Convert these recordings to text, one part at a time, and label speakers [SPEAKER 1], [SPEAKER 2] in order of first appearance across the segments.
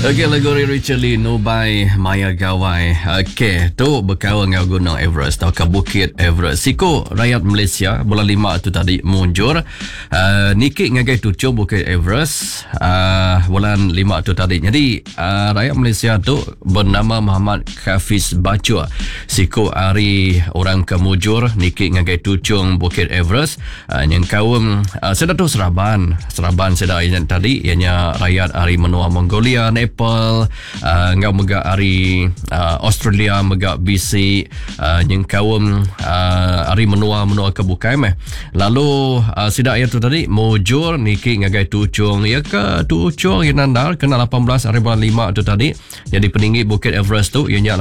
[SPEAKER 1] Okey, lagu Richard Lee Nubai Maya Gawai. Okey, tu berkawan dengan Gunung Everest atau ke Bukit Everest. Siko rakyat Malaysia bulan 5 tu tadi munjur nikik ngagai tujuh Bukit Everest bulan 5 tu tadi. Jadi rakyat Malaysia tu bernama Muhammad Hafiz Bachua. Siko hari orang kemujur nikik ngagai tujuh Bukit Everest yang kaum sedar tu Seraban sedar yang tadi ianya rakyat hari menua Mongolia, Nepal, ngau megak hari Australia, megak BC, yang kaum hari menua ke bukai meh. Lalu sidak yang tu tadi mujur niki ngagai tucung ya ke tucung yang nandar kena 18 hari bulan 5 tu tadi. Jadi peninggi Bukit Everest tu ianya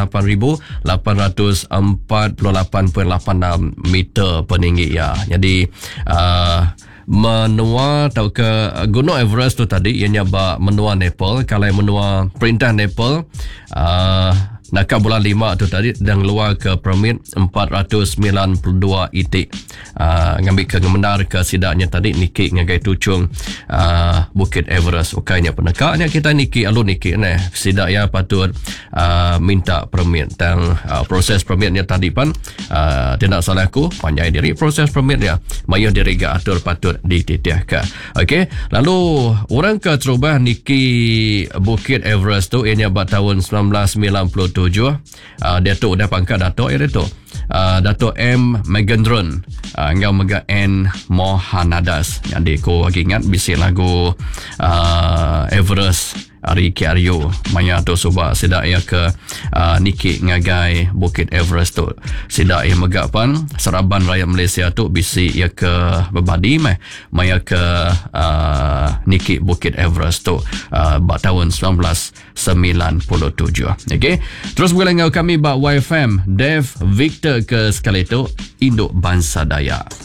[SPEAKER 1] 8,848.86 meter peninggi ya. Jadi menua atau ke Gunung Everest tu tadi ianya menua Nepal. Kalau menua perintah Nepal nakak bulan 5 tu tadi dan luar ke permit 492 itik ngambil ke ngemenar ke sidaknya tadi nikik ngagai tucung Bukit Everest. Okaynya penekaknya kita nikik alun nikik ni sidak ya patut minta permit dan proses permitnya tadi pan tidak salah aku panjai diri proses permit dia mayuh diri ga atur patut dititiahkan. Okey, lalu orang ke terubah niki Bukit Everest tu ianya tahun 1997. Datuk dah pangkat Datuk ya Datuk Datuk M. Megendron ngau mega N. Mohanadas. Jadi ko lagi ingat bisi lagu Everest Ari Kiario maya tu subah sidak ya ke niki ngagai Bukit Everest tu sidak ya megapan Seraban rakyat Malaysia tu bisi ya ke berbadi maya ke niki Bukit Everest tu tahun 1997. Okey, terus boleh ngau kami ba YFM Dev Victor ke sekali tu induk bangsa Dayak.